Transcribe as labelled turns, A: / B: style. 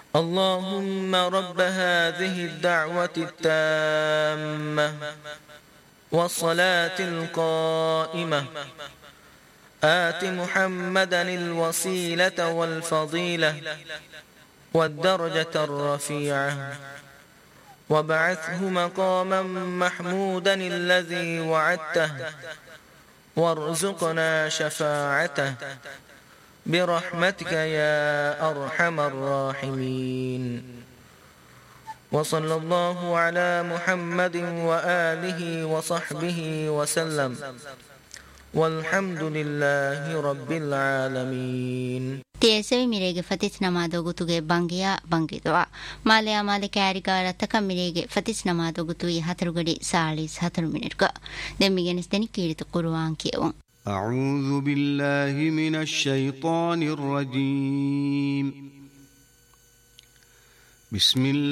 A: اللهم رب هذه الدعوة التامة والصلاة القائمة آت محمدا الوسيلة والفضيلة والدرجة الرفيعة وابعثه مقاما محمودا الذي وعدته وارزقنا شفاعته برحمتك يا أرحم الراحمين. وصلى الله على محمد وآله وصحبه وسلم والحمد لله رب العالمين.
B: تيسوي ميريغي فتيس نمادو غتوغي بانغيا بانغيدوا ماليا مالك عاريغا تكا ميريغي فتيس نمادو غتوي هترغدي ساليس هتر مينرغا دميغنس دني كيرت قرآن كيون.
C: أعوذ بالله من الشيطان الرجيم. بسم الله